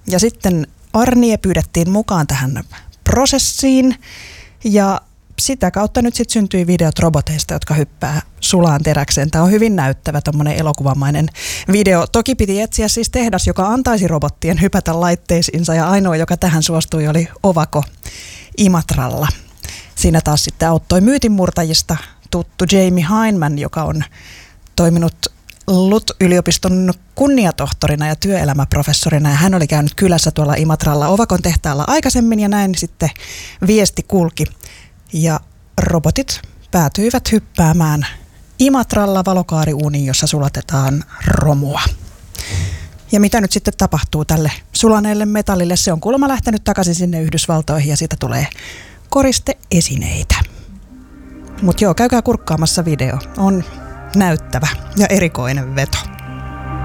Ja sitten Arnie pyydettiin mukaan tähän prosessiin ja sitä kautta nyt sitten syntyi videot roboteista, jotka hyppää sulaan teräkseen. Tämä on hyvin näyttävä tommonen elokuvamainen video. Toki piti etsiä siis tehdas, joka antaisi robottien hypätä laitteisiinsa ja ainoa, joka tähän suostui, oli Ovako Imatralla. Siinä taas sitten auttoi myytinmurtajista tuttu Jamie Hyneman, joka on toiminut LUT-yliopiston kunniatohtorina ja työelämäprofessorina. Ja hän oli käynyt kylässä tuolla Imatralla Ovakon tehtaalla aikaisemmin ja näin sitten viesti kulki. Ja robotit päätyivät hyppäämään Imatralla valokaariuuniin, jossa sulatetaan romua. Ja mitä nyt sitten tapahtuu tälle sulaneelle metallille? Se on kuulemma lähtenyt takaisin sinne Yhdysvaltoihin ja siitä tulee koristeesineitä. Mutta joo, käykää kurkkaamassa video. On näyttävä ja erikoinen veto.